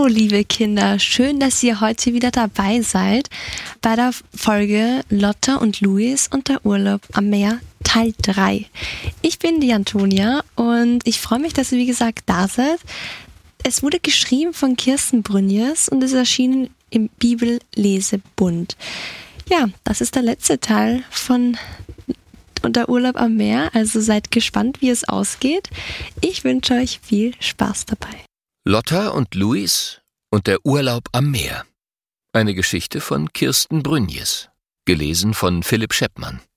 Hallo, liebe Kinder. Schön, dass ihr heute wieder dabei seid bei der Folge Lotta und Luis und der Urlaub am Meer Teil 3. Ich bin die Antonia und ich freue mich, dass ihr, wie gesagt, da seid. Es wurde geschrieben von Kirsten Brünjes und ist erschienen im Bibellesebund. Ja, das ist der letzte Teil von der Urlaub am Meer, also seid gespannt, wie es ausgeht. Ich wünsche euch viel Spaß dabei. Lotta und Luis und der Urlaub am Meer. Eine Geschichte von Kirsten Brünjes, gelesen von Philipp Scheppmann.